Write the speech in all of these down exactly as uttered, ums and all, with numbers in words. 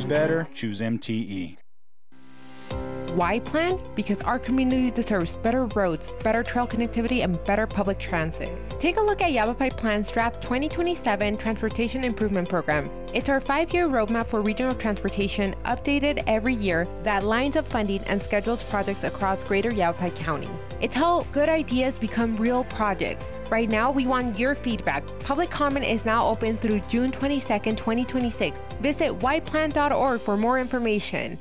better, choose M T E. Why plan? Because our community deserves better roads, better trail connectivity, and better public transit. Take a look at Yavapai Plan's Draft twenty twenty-seven Transportation Improvement Program. It's our five-year roadmap for regional transportation, updated every year, that lines up funding and schedules projects across greater Yavapai County. It's how good ideas become real projects. Right now, we want your feedback. Public comment is now open through June twenty-second, twenty twenty-six. Visit why plan dot org for more information.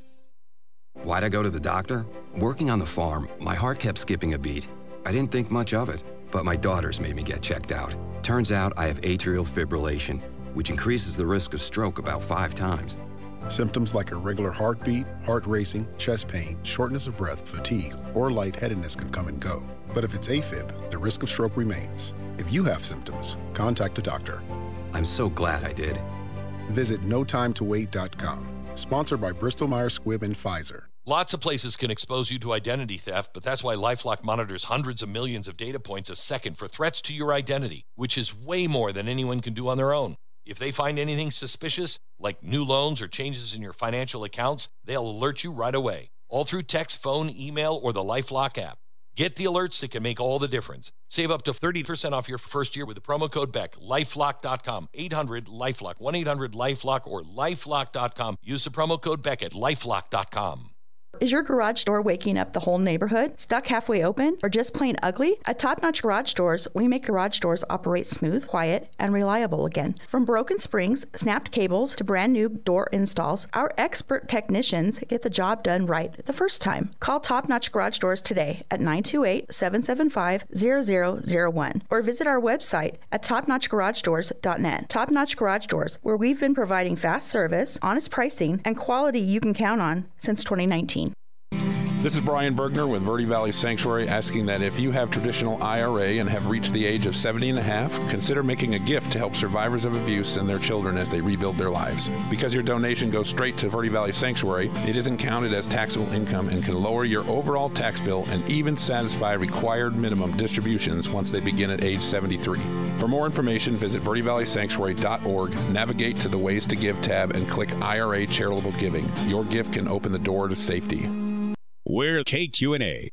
Why'd I go to the doctor? Working on the farm, my heart kept skipping a beat. I didn't think much of it, but my daughters made me get checked out. Turns out I have atrial fibrillation, which increases the risk of stroke about five times. Symptoms like irregular heartbeat, heart racing, chest pain, shortness of breath, fatigue, or lightheadedness can come and go. But if it's AFib, the risk of stroke remains. If you have symptoms, contact a doctor. I'm so glad I did. Visit no time to wait dot com. Sponsored by Bristol Myers Squibb and Pfizer. Lots of places can expose you to identity theft, but that's why LifeLock monitors hundreds of millions of data points a second for threats to your identity, which is way more than anyone can do on their own. If they find anything suspicious, like new loans or changes in your financial accounts, they'll alert you right away, all through text, phone, email, or the LifeLock app. Get the alerts that can make all the difference. Save up to thirty percent off your first year with the promo code Beck. lifelock dot com, eight hundred LifeLock, one eight hundred LifeLock, or lifelock dot com. Use the promo code Beck at lifelock dot com. Is your garage door waking up the whole neighborhood? Stuck halfway open? Or just plain ugly? At Top Notch Garage Doors, we make garage doors operate smooth, quiet, and reliable again. From broken springs, snapped cables, to brand new door installs, our expert technicians get the job done right the first time. Call Top Notch Garage Doors today at nine two eight, seven seven five, zero zero zero one or visit our website at top notch garage doors dot net. Top Notch Garage Doors, where we've been providing fast service, honest pricing, and quality you can count on since twenty nineteen. This is Brian Bergner with Verde Valley Sanctuary, asking that if you have traditional I R A and have reached the age of seventy and a half, consider making a gift to help survivors of abuse and their children as they rebuild their lives. Because your donation goes straight to Verde Valley Sanctuary, it isn't counted as taxable income and can lower your overall tax bill and even satisfy required minimum distributions once they begin at age seventy-three. For more information, visit verde valley sanctuary dot org, navigate to the Ways to Give tab, and click I R A Charitable Giving. Your gift can open the door to safety. We're K Q and A.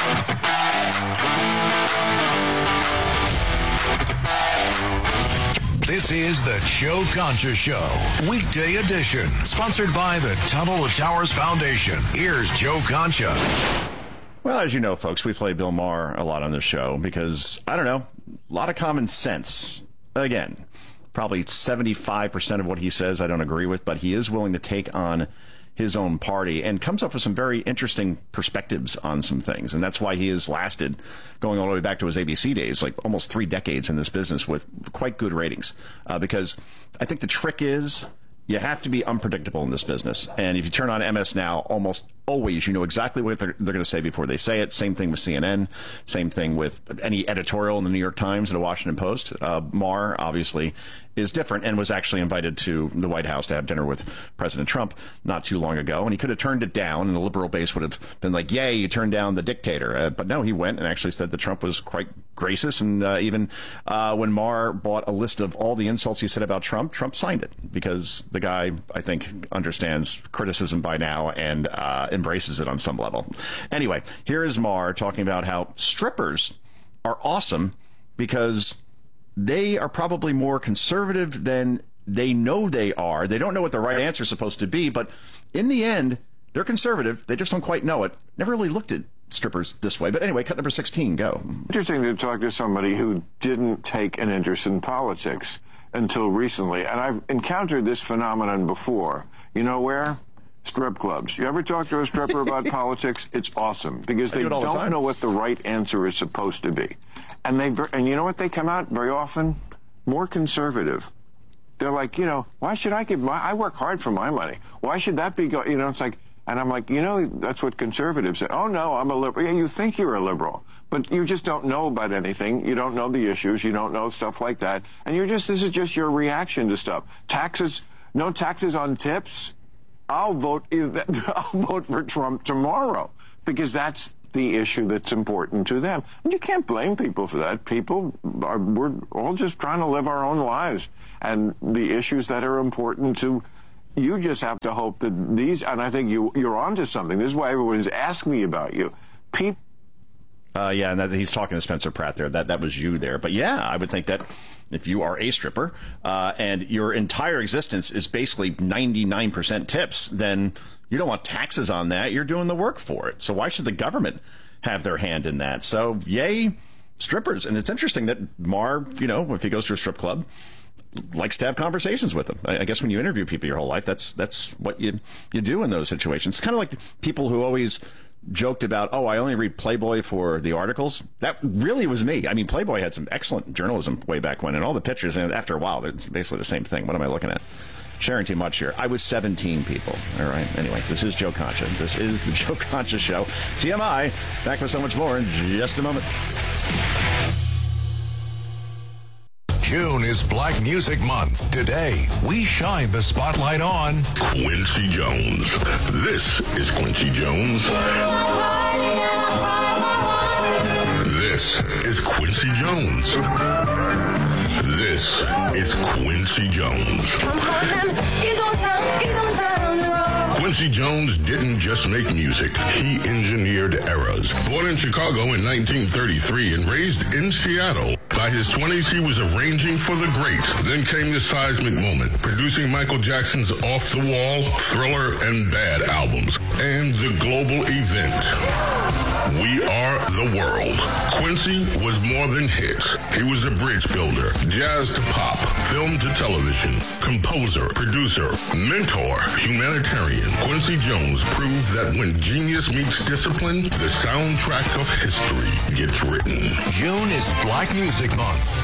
This is the Joe Concha Show, weekday edition, sponsored by the Tunnel to Towers Foundation. Here's Joe Concha. Well, as you know, folks, we play Bill Maher a lot on this show because, I don't know, a lot of common sense. Again, probably seventy-five percent of what he says I don't agree with, but he is willing to take on his own party and comes up with some very interesting perspectives on some things. And that's why he has lasted, going all the way back to his A B C days, like almost three decades in this business with quite good ratings. Uh, because I think the trick is you have to be unpredictable in this business. And if you turn on M S Now, almost always you know exactly what they're, they're going to say before they say it. Same thing with C N N. Same thing with any editorial in the New York Times and the Washington Post. Uh, Maher, obviously, is different and was actually invited to the White House to have dinner with President Trump not too long ago. And he could have turned it down, and the liberal base would have been like, yay, you turned down the dictator. Uh, but no, he went and actually said that Trump was quite gracious. And uh, even uh, when Maher bought a list of all the insults he said about Trump, Trump signed it because the guy, I think, understands criticism by now and uh, embraces it on some level. Anyway, here is Maher talking about how strippers are awesome because they are probably more conservative than they know they are. They don't know what the right answer is supposed to be, but in the end, they're conservative. They just don't quite know it. Never really looked at strippers this way. But anyway, cut number sixteen, go. Interesting to talk to somebody who didn't take an interest in politics until recently. And I've encountered this phenomenon before. You know where? Strip clubs. You ever talk to a stripper about politics? It's awesome because they do don't the know what the right answer is supposed to be. And they and you know what they come out very often? More conservative. They're like, you know, why should I give my, I work hard for my money. Why should that be, go, you know, it's like, and I'm like, you know, that's what conservatives say. Oh, no, I'm a liberal. Yeah, you think you're a liberal, but you just don't know about anything. You don't know the issues. You don't know stuff like that. And you're just, this is just your reaction to stuff. Taxes, no taxes on tips. I'll vote, I'll vote for Trump tomorrow because that's the issue that's important to them. And you can't blame people for that. People are, we're all just trying to live our own lives. And the issues that are important to you just have to hope that these, and I think you, you're onto something. This is why everyone's asking me about you. People. Uh, yeah, and that, he's talking to Spencer Pratt there. That that was you there. But yeah, I would think that if you are a stripper uh, and your entire existence is basically ninety-nine percent tips, then you don't want taxes on that. You're doing the work for it. So why should the government have their hand in that? So yay, strippers. And it's interesting that Maher, you know, if he goes to a strip club, likes to have conversations with them. I guess when you interview people your whole life, that's that's what you you do in those situations. It's kind of like the people who always joked about, oh, I only read Playboy for the articles. That really was me. I mean, Playboy had some excellent journalism way back when, and all the pictures, and after a while, it's basically the same thing. What am I looking at? Sharing too much here. I was seventeen, people. All right. Anyway, this is Joe Concha. This is the Joe Concha Show. T M I. Back with so much more in just a moment. June is Black Music Month. Today, we shine the spotlight on Quincy Jones. This is Quincy Jones. This is Quincy Jones. This is Quincy Jones. Quincy Jones didn't just make music, he engineered eras. Born in Chicago in nineteen thirty-three and raised in Seattle, by his twenties he was arranging for the greats. Then came the seismic moment, producing Michael Jackson's Off the Wall, Thriller, and Bad albums, and the global event. We Are the World. Quincy was more than hits. He was a bridge builder, jazz to pop, film to television, composer, producer, mentor, humanitarian. Quincy Jones proves that when genius meets discipline, the soundtrack of history gets written. June is Black Music Month.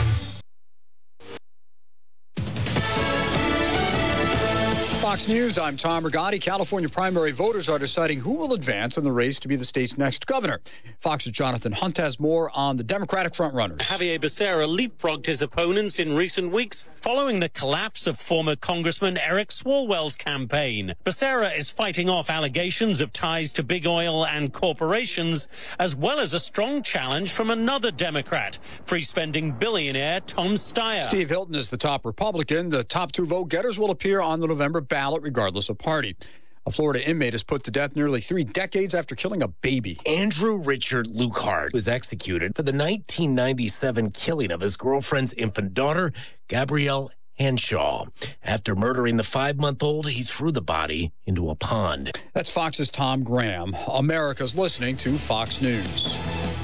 Fox News, I'm Tom Rigotti. California primary voters are deciding who will advance in the race to be the state's next governor. Fox's Jonathan Hunt has more on the Democratic frontrunners. Javier Becerra leapfrogged his opponents in recent weeks following the collapse of former Congressman Eric Swalwell's campaign. Becerra is fighting off allegations of ties to big oil and corporations, as well as a strong challenge from another Democrat, free-spending billionaire Tom Steyer. Steve Hilton is the top Republican. The top two vote-getters will appear on the November ballot regardless of party. A Florida inmate is put to death nearly three decades after killing a baby. Andrew Richard Lukehart was executed for the nineteen ninety-seven killing of his girlfriend's infant daughter, Gabrielle Henshaw. After murdering the five-month-old, he threw the body into a pond. That's Fox's Tom Graham. America's listening to Fox News.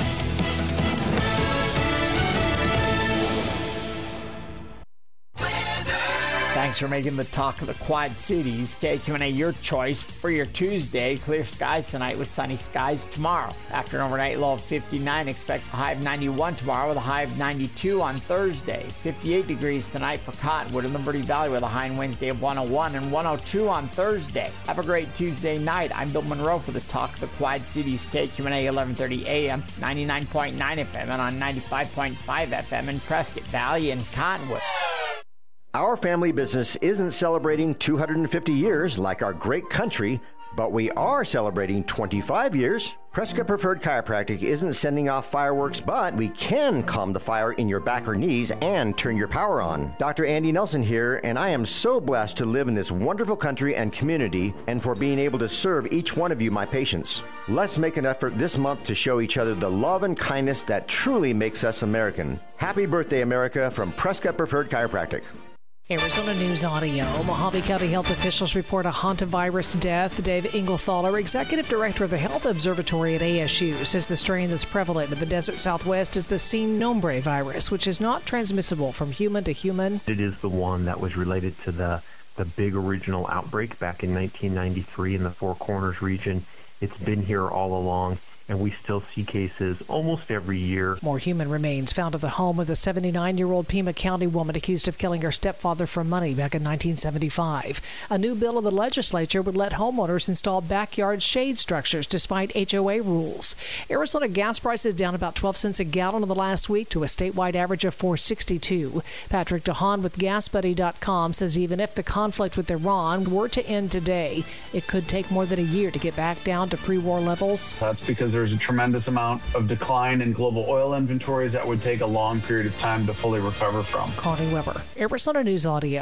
Thanks for making the talk of the Quad Cities. K Q N A, your choice for your Tuesday. Clear skies tonight with sunny skies tomorrow. After an overnight low of fifty-nine, expect a high of ninety-one tomorrow with a high of ninety-two on Thursday. fifty-eight degrees tonight for Cottonwood and Liberty Valley with a high in Wednesday of one oh one and one oh two on Thursday. Have a great Tuesday night. I'm Bill Monroe for the talk of the Quad Cities. K Q N A eleven thirty A M, ninety-nine point nine F M and on ninety-five point five F M in Prescott Valley and Cottonwood. Our family business isn't celebrating two hundred fifty years like our great country, but we are celebrating twenty-five years. Prescott Preferred Chiropractic isn't sending off fireworks, but we can calm the fire in your back or knees and turn your power on. Doctor Andy Nelson here, and I am so blessed to live in this wonderful country and community and for being able to serve each one of you, my patients. Let's make an effort this month to show each other the love and kindness that truly makes us American. Happy birthday, America, from Prescott Preferred Chiropractic. Arizona News Audio. Mojave County health officials report a hantavirus death. Dave Engelthaler, executive director of the Health Observatory at A S U, says the strain that's prevalent in the desert Southwest is the Sin Nombre virus, which is not transmissible from human to human. It is the one that was related to the, the big original outbreak back in nineteen ninety-three in the Four Corners region. It's been here all along, and we still see cases almost every year. More human remains found at the home of the seventy-nine-year-old Pima County woman accused of killing her stepfather for money back in nineteen seventy-five. A new bill in the legislature would let homeowners install backyard shade structures despite H O A rules. Arizona gas prices down about twelve cents a gallon in the last week to a statewide average of four sixty-two. Patrick DeHaan with gas buddy dot com says even if the conflict with Iran were to end today, it could take more than a year to get back down to pre-war levels. That's because there's a tremendous amount of decline in global oil inventories that would take a long period of time to fully recover from. Connie Weber, Arizona News Audio.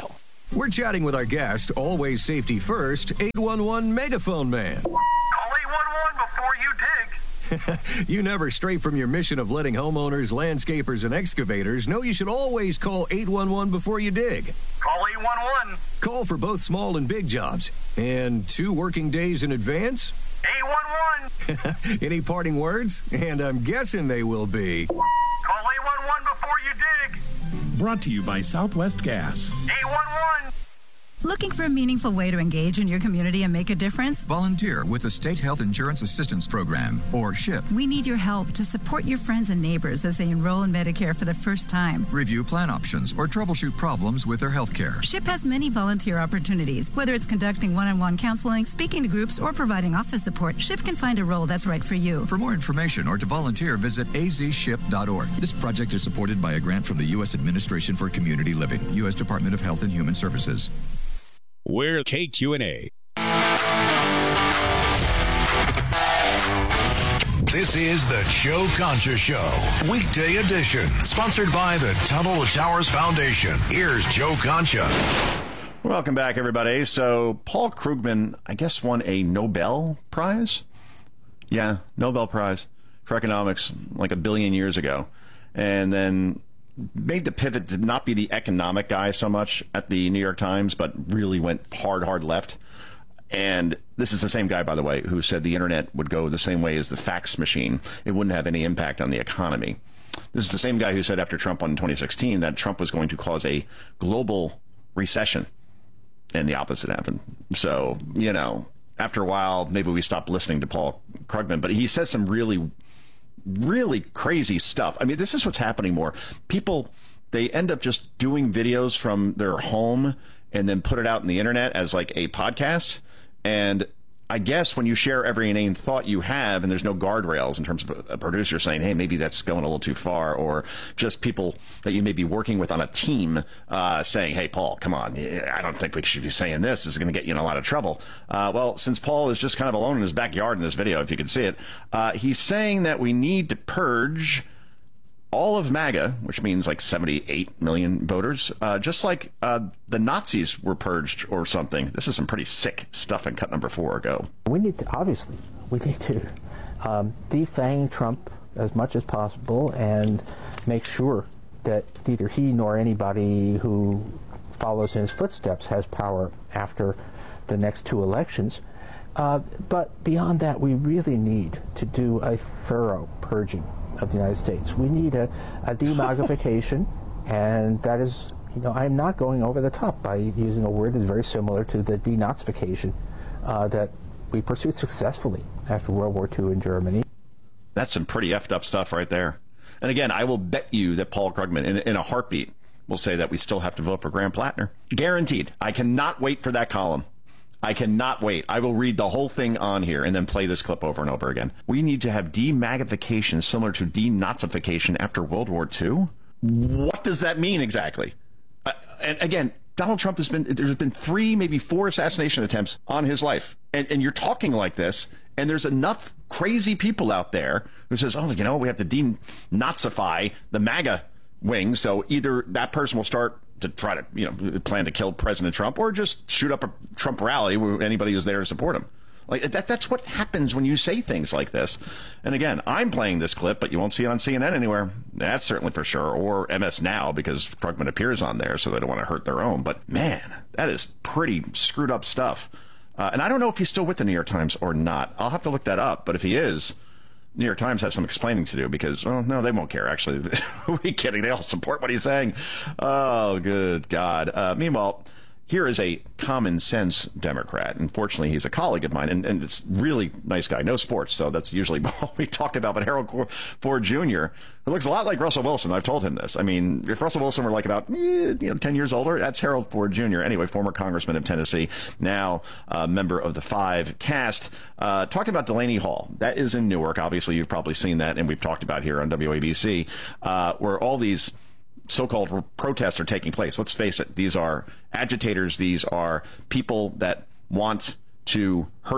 We're chatting with our guest, always safety first, eight one one Megaphone Man. Call eight one one before you dig. You never stray from your mission of letting homeowners, landscapers, and excavators know you should always call eight one one before you dig. Call eight one one. Call for both small and big jobs. And two working days in advance? eight one one. Any parting words? And I'm guessing they will be. Call eight one one before you dig. Brought to you by Southwest Gas. eight one one. Looking for a meaningful way to engage in your community and make a difference? Volunteer with the State Health Insurance Assistance Program, or SHIP. We need your help to support your friends and neighbors as they enroll in Medicare for the first time. Review plan options or troubleshoot problems with their health care. SHIP has many volunteer opportunities. Whether it's conducting one-on-one counseling, speaking to groups, or providing office support, SHIP can find a role that's right for you. For more information or to volunteer, visit a z ship dot org. This project is supported by a grant from the U S Administration for Community Living, U S Department of Health and Human Services. We're K Q N A. This is the Joe Concha Show, weekday edition, sponsored by the Tunnel to Towers Foundation. Here's Joe Concha. Welcome back, everybody. So Paul Krugman, I guess, won a Nobel Prize? Yeah, Nobel Prize for economics like a billion years ago. And then made the pivot to not be the economic guy so much at the New York Times, but really went hard, hard left. And this is the same guy, by the way, who said the internet would go the same way as the fax machine. It wouldn't have any impact on the economy. This is the same guy who said after Trump won in twenty sixteen that Trump was going to cause a global recession. And the opposite happened. So, you know, after a while, maybe we stopped listening to Paul Krugman. But he says some really really crazy stuff. I mean, this is what's happening more. People, they end up just doing videos from their home and then put it out in the internet as like a podcast. And I guess when you share every inane thought you have and there's no guardrails in terms of a producer saying, hey, maybe that's going a little too far, or just people that you may be working with on a team uh, saying, hey, Paul, come on, I don't think we should be saying this. This is going to get you in a lot of trouble. Uh, well, since Paul is just kind of alone in his backyard in this video, if you can see it, uh, he's saying that we need to purge all of MAGA, which means like seventy-eight million voters, uh, just like uh, the Nazis were purged or something. This is some pretty sick stuff in cut number four. Go. We need to, obviously, we need to um, defang Trump as much as possible and make sure that neither he nor anybody who follows in his footsteps has power after the next two elections. Uh, but beyond that, we really need to do a thorough purging of the United States. We need a, a demagnification, and that is, you know, I'm not going over the top by using a word that's very similar to the denazification uh, that we pursued successfully after World War Two in Germany. That's some pretty effed up stuff right there. And again, I will bet you that Paul Krugman, in, in a heartbeat, will say that we still have to vote for Graham Plattner. Guaranteed. I cannot wait for that column. I cannot wait. I will read the whole thing on here and then play this clip over and over again. We need to have demagnification similar to denazification after World War Two. What does that mean exactly? Uh, and again, Donald Trump has been, there's been three, maybe four assassination attempts on his life. And, and you're talking like this, and there's enough crazy people out there who says, oh, you know, we have to denazify the MAGA wing. So either that person will start to try to, you know, plan to kill President Trump, or just shoot up a Trump rally where anybody who's there to support him. Like that, that's what happens when you say things like this. And again, I'm playing this clip, but you won't see it on C N N anywhere. That's certainly for sure. Or M S Now, because Krugman appears on there, so they don't want to hurt their own. But man, that is pretty screwed up stuff. Uh, and I don't know if he's still with the New York Times or not. I'll have to look that up. But if he is, New York Times has some explaining to do, because, well, no, they won't care, actually. Who are we kidding? They all support what he's saying. Oh, good God. Uh, meanwhile, here is a common sense Democrat. Unfortunately, he's a colleague of mine, and, and it's really nice guy. No sports, so that's usually all we talk about. But Harold Ford Junior, who looks a lot like Russell Wilson. I've told him this. I mean, if Russell Wilson were like about eh, you know ten years older, that's Harold Ford Junior Anyway, former congressman of Tennessee, now a member of the Five Cast, uh, talking about Delaney Hall. That is in Newark. Obviously, you've probably seen that, and we've talked about here on W A B C, uh, where all these so-called protests are taking place. Let's face it, these are agitators. These are people that want to hurt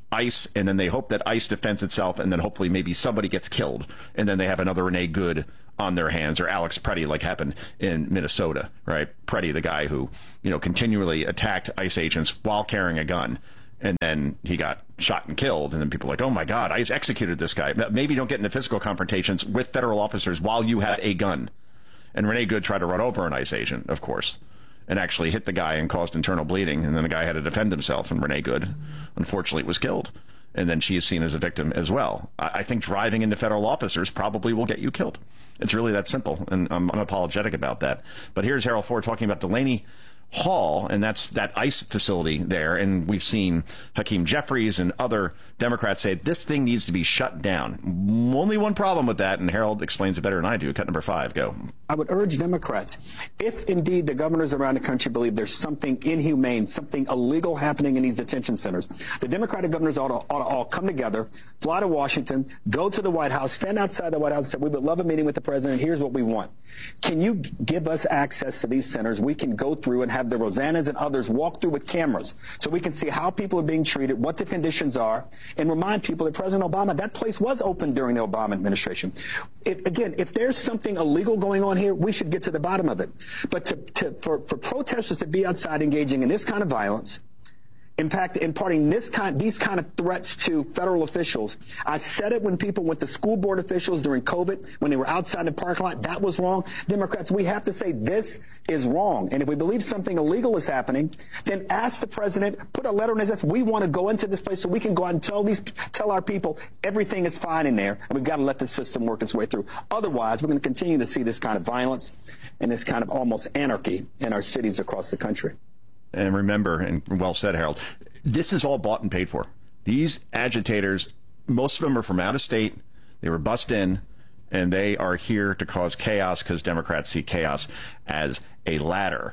ICE, and then they hope that ICE defends itself, and then hopefully maybe somebody gets killed, and then they have another Renee Good on their hands, or Alex Preddy, like happened in Minnesota, right? Preddy, the guy who, you know, continually attacked ICE agents while carrying a gun, and then he got shot and killed, and then people are like, oh my God, ICE executed this guy. Maybe don't get into physical confrontations with federal officers while you have a gun. And Renee Good tried to run over an ICE agent, of course, and actually hit the guy and caused internal bleeding, and then the guy had to defend himself, and Renee Good, unfortunately, was killed. And then she is seen as a victim as well. I think driving into federal officers probably will get you killed. It's really that simple, and I'm unapologetic about that. But here's Harold Ford talking about Delaney Hall, and that's that ICE facility there. And we've seen Hakeem Jeffries and other Democrats say this thing needs to be shut down. Only one problem with that, and Harold explains it better than I do. Cut number five, go. I would urge Democrats, if indeed the governors around the country believe there's something inhumane, something illegal happening in these detention centers, the Democratic governors ought to, ought to all come together, fly to Washington, go to the White House, stand outside the White House and say, we would love a meeting with the president. Here's what we want. Can you give us access to these centers? We can go through and have the Rosannas and others walk through with cameras so we can see how people are being treated, what the conditions are, and remind people that President Obama, that place was open during the Obama administration. It, again, if there's something illegal going on here, we should get to the bottom of it. But to, to, for, for protesters to be outside engaging in this kind of violence, impact imparting this kind, these kind of threats to federal officials. I said it when people went to school board officials during COVID, when they were outside the parking lot. That was wrong. Democrats, we have to say this is wrong. And if we believe something illegal is happening, then ask the president, put a letter in his desk. We want to go into this place so we can go out and tell these, tell our people everything is fine in there, and we've got to let the system work its way through. Otherwise, we're going to continue to see this kind of violence and this kind of almost anarchy in our cities across the country. And remember, and well said, Harold, this is all bought and paid for. These agitators, most of them are from out of state. They were bussed in, and they are here to cause chaos because Democrats see chaos as a ladder.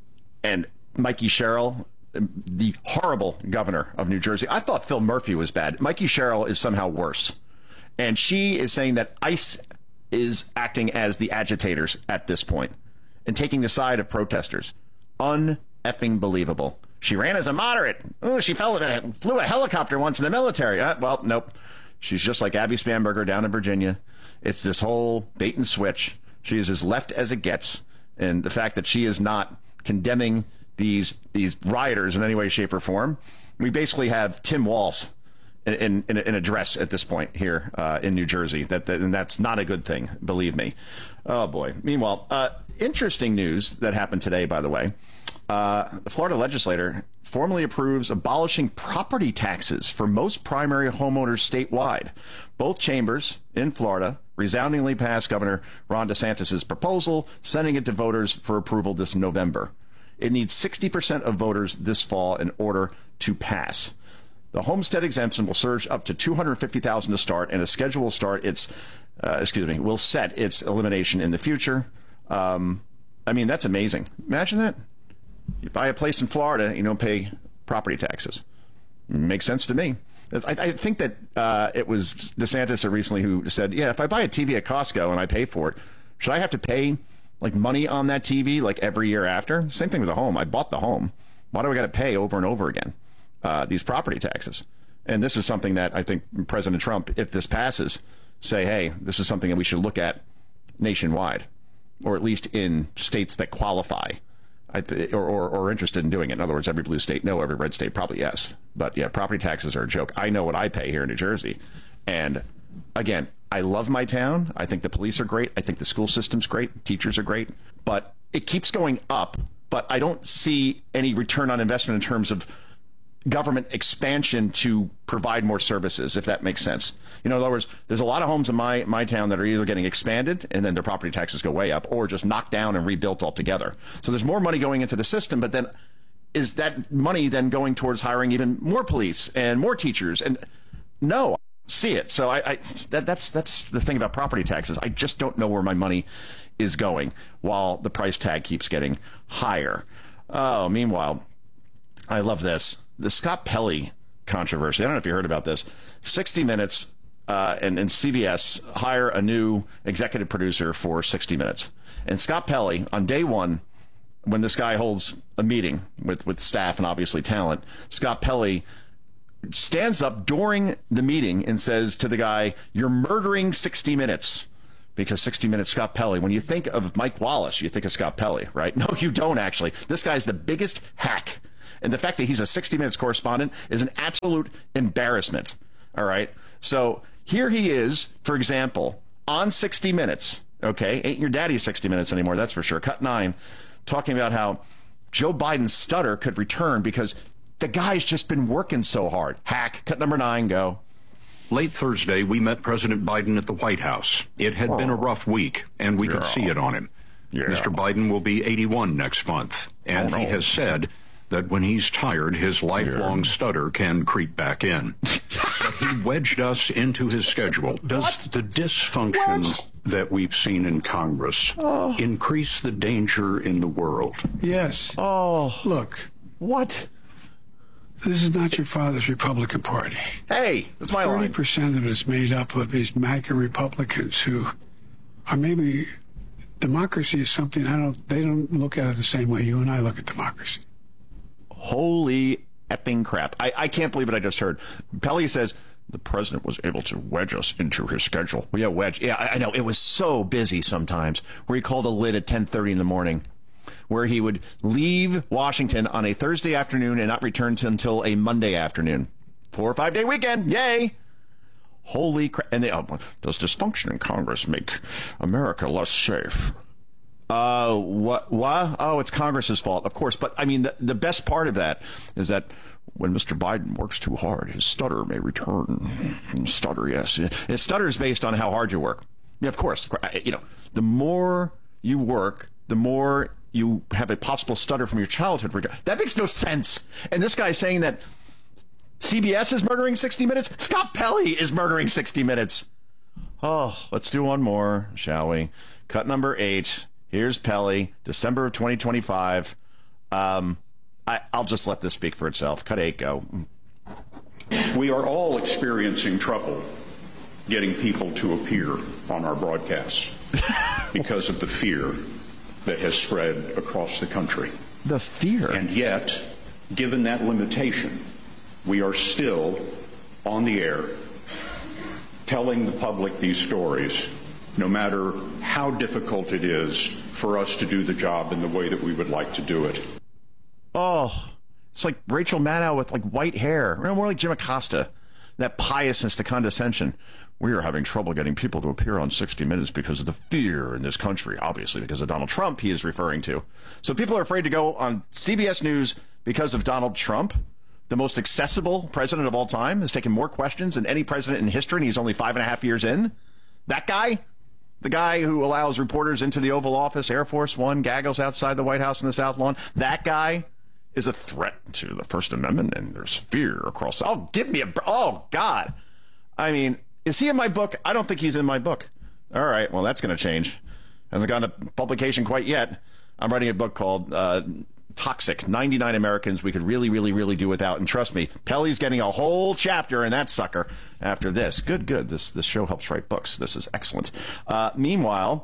And Mikey Sherrill, the horrible governor of New Jersey, I thought Phil Murphy was bad. Mikey Sherrill is somehow worse. And she is saying that ICE is acting as the agitators at this point and taking the side of protesters. Un effing believable. She ran as a moderate. Oh, she fell in a, flew a helicopter once in the military. Uh, well, nope. She's just like Abby Spanberger down in Virginia. It's this whole bait and switch. She is as left as it gets. And the fact that she is not condemning these these rioters in any way, shape, or form. We basically have Tim Walz in, in, in, a, in a dress at this point here uh, in New Jersey. That, that And that's not a good thing, believe me. Oh, boy. Meanwhile, uh, interesting news that happened today, by the way. Uh, the Florida legislature formally approves abolishing property taxes for most primary homeowners statewide. Both chambers in Florida resoundingly passed Governor Ron DeSantis' proposal, sending it to voters for approval this November. It needs sixty percent of voters this fall in order to pass. The homestead exemption will surge up to two hundred fifty thousand dollars to start, and a schedule will start its, uh, excuse me, will set its elimination in the future. Um, I mean, that's amazing. Imagine that. You buy a place in Florida, you don't pay property taxes. Makes sense to me. I, I think that uh, it was DeSantis recently who said, yeah, if I buy a T V at Costco and I pay for it, should I have to pay like money on that T V like every year after? Same thing with the home. I bought the home. Why do I got to pay over and over again uh, these property taxes? And this is something that I think President Trump, if this passes, say, hey, this is something that we should look at nationwide, or at least in states that qualify. I th- or, or, or interested in doing it. In other words, every blue state, no. Every red state, probably yes. But yeah, property taxes are a joke. I know what I pay here in New Jersey. And again, I love my town. I think the police are great. I think the school system's great. Teachers are great. But it keeps going up. But I don't see any return on investment in terms of government expansion to provide more services, if that makes sense. You know, in other words, there's a lot of homes in my, my town that are either getting expanded and then their property taxes go way up, or just knocked down and rebuilt altogether. So there's more money going into the system, but then is that money then going towards hiring even more police and more teachers? And no, I see it. So I, I that, that's that's the thing about property taxes. I just don't know where my money is going while the price tag keeps getting higher. Oh, meanwhile, I love this. The Scott Pelley controversy. I don't know if you heard about this. sixty minutes uh, and, and C B S hire a new executive producer for sixty minutes. And Scott Pelley, on day one, when this guy holds a meeting with, with staff and obviously talent, Scott Pelley stands up during the meeting and says to the guy, "You're murdering sixty minutes." Because sixty minutes, Scott Pelley. When you think of Mike Wallace, you think of Scott Pelley, right? No, you don't, actually. This guy's the biggest hack. And the fact that he's a sixty minutes correspondent is an absolute embarrassment, all right? So here he is, for example, on sixty minutes, okay? Ain't your daddy's sixty minutes anymore, that's for sure. Cut nine, talking about how Joe Biden's stutter could return because the guy's just been working so hard. Hack. Cut number nine, go. Late Thursday, we met President Biden at the White House. It had oh. been a rough week, and we yeah. could see it on him. Yeah. Mister Biden will be eighty-one next month, and oh, no. he has said that when he's tired, his lifelong yeah. stutter can creep back in. But he wedged us into his schedule. Does what? the dysfunction what? that we've seen in Congress oh. increase the danger in the world? Yes. Oh. Look. What? This is not your father's Republican Party. Hey, that's my line. thirty percent of it is made up of these MAGA Republicans who are maybe... Democracy is something I don't... They don't look at it the same way you and I look at democracy. Holy effing crap. I, I can't believe what I just heard. Pelley says, the president was able to wedge us into his schedule. Well, yeah, wedge. Yeah, I, I know. It was so busy sometimes where he called a lid at ten thirty in the morning, where he would leave Washington on a Thursday afternoon and not return to until a Monday afternoon. Four or five day weekend. Yay. Holy crap. And they, oh, does dysfunction in Congress make America less safe? Uh, what, what? Oh, it's Congress's fault, of course. But I mean, the, the best part of that is that when Mister Biden works too hard, his stutter may return. Stutter, yes. His stutter is based on how hard you work. Yeah, of course. You know, the more you work, the more you have a possible stutter from your childhood. That makes no sense. And this guy's saying that C B S is murdering sixty minutes. Scott Pelley is murdering sixty minutes. Oh, let's do one more, shall we? Cut number eight. Here's Pelley, December of twenty twenty-five. Um, I, I'll just let this speak for itself. Cut eight, go. We are all experiencing trouble getting people to appear on our broadcasts because of the fear that has spread across the country. The fear. And yet, given that limitation, we are still on the air telling the public these stories, no matter how difficult it is for us to do the job in the way that we would like to do it. Oh, it's like Rachel Maddow with like white hair. More like Jim Acosta. That piousness to condescension. We are having trouble getting people to appear on sixty minutes because of the fear in this country, obviously because of Donald Trump he is referring to. So people are afraid to go on C B S News because of Donald Trump. The most accessible president of all time has taken more questions than any president in history, and he's only five and a half years in. That guy, the guy who allows reporters into the Oval Office, Air Force One, gaggles outside the White House in the South Lawn, that guy is a threat to the First Amendment, and there's fear across. Oh, give me a... Oh, God. I mean, is he in my book? I don't think he's in my book. All right, well, that's going to change. Hasn't gone to publication quite yet. I'm writing a book called uh, Toxic, ninety-nine Americans We Could Really, Really, Really Do Without. And trust me, Pelley's getting a whole chapter in that sucker after this. Good, good. This this show helps write books. This is excellent. Uh, meanwhile,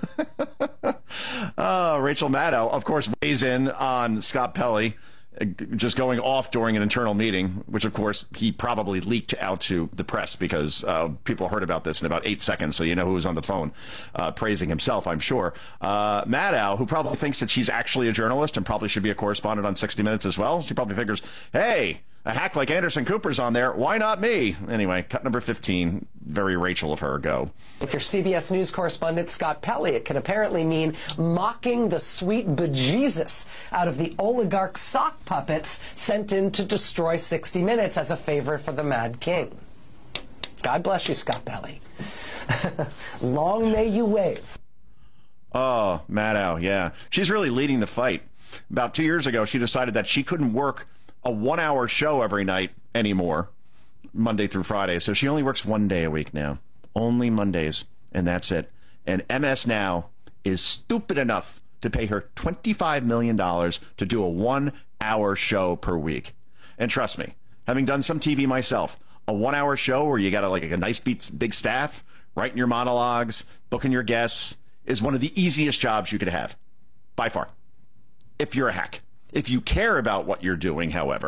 uh, Rachel Maddow, of course, weighs in on Scott Pelley just going off during an internal meeting, which, of course, he probably leaked out to the press because uh, people heard about this in about eight seconds, so you know who was on the phone uh, praising himself, I'm sure. Uh, Maddow, who probably thinks that she's actually a journalist and probably should be a correspondent on sixty minutes as well, she probably figures, hey, a hack like Anderson Cooper's on there, why not me? Anyway, cut number fifteen, very Rachel of her, go. If you're C B S News correspondent Scott Pelley, it can apparently mean mocking the sweet bejesus out of the oligarch sock puppets sent in to destroy sixty minutes as a favor for the Mad King. God bless you, Scott Pelley. Long may you wave. Oh, Maddow, yeah. She's really leading the fight. About two years ago, she decided that she couldn't work a one-hour show every night anymore, Monday through Friday. So she only works one day a week now. Only Mondays, and that's it. And M S Now is stupid enough to pay her twenty-five million dollars to do a one-hour show per week. And trust me, having done some T V myself, a one-hour show where you got a, like a nice big staff, writing your monologues, booking your guests, is one of the easiest jobs you could have, by far, if you're a hack. If you care about what you're doing, however,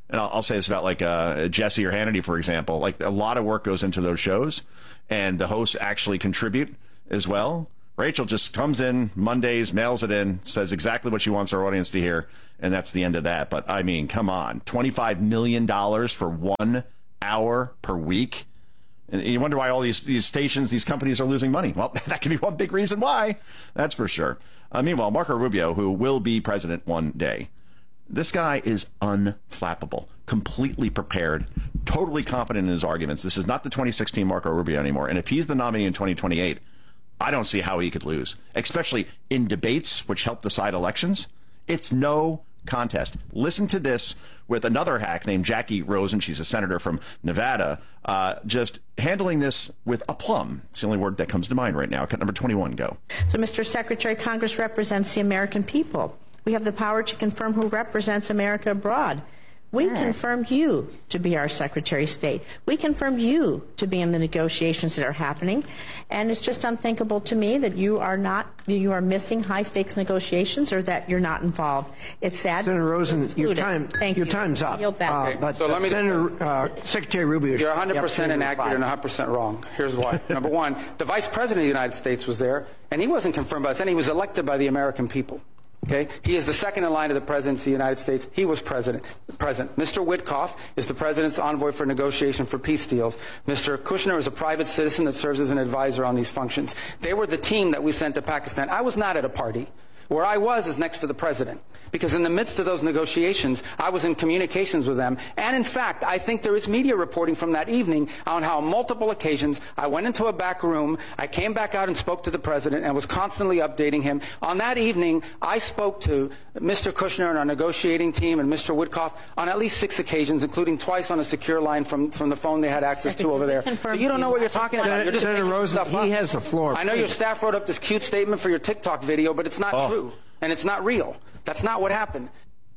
and I'll, I'll say this about like uh, Jesse or Hannity, for example, like a lot of work goes into those shows, and the hosts actually contribute as well. Rachel just comes in Mondays, mails it in, says exactly what she wants our audience to hear, and that's the end of that. But, I mean, come on. twenty-five million dollars for one hour per week? And you wonder why all these, these stations, these companies are losing money. Well, that could be one big reason why. That's for sure. Uh, meanwhile, Marco Rubio, who will be president one day, this guy is unflappable, completely prepared, totally competent in his arguments. This is not the twenty sixteen Marco Rubio anymore. And if he's the nominee in twenty twenty-eight, I don't see how he could lose, especially in debates, which help decide elections. It's no contest. Listen to this with another hack named Jackie Rosen. She's a senator from Nevada, uh, just handling this with aplomb. It's the only word that comes to mind right now. Cut number twenty-one, go. So, Mister Secretary, Congress represents the American people. We have the power to confirm who represents America abroad. We right. confirmed you to be our Secretary of State. We confirmed you to be in the negotiations that are happening. And it's just unthinkable to me that you are not, you are missing high-stakes negotiations or that you're not involved. It's sad. Senator Rosen, your time, Thank your you. time's up. Yield back. Uh, Okay, but so let me Senator uh, Secretary Rubio, you're one hundred percent yep, inaccurate and one hundred percent wrong. Here's why. Number one, the Vice President of the United States was there, and he wasn't confirmed by us, and he was elected by the American people. Okay? He is the second in line of the presidency of the United States. He was president. President. Mister Witkoff is the president's envoy for negotiation for peace deals. Mister Kushner is a private citizen that serves as an advisor on these functions. They were the team that we sent to Pakistan. I was not at a party. Where I was is next to the president. Because in the midst of those negotiations, I was in communications with them. And in fact, I think there is media reporting from that evening on how on multiple occasions I went into a back room, I came back out and spoke to the president and was constantly updating him. On that evening, I spoke to Mister Kushner and our negotiating team and Mister Witkoff on at least six occasions, including twice on a secure line from, from the phone they had access to over there. But you don't know what you're talking about. You're just Senator making Rosen, stuff up. he has the floor. I know your staff wrote up this cute statement for your TikTok video, but it's not Oh. true. And it's not real. That's not what happened.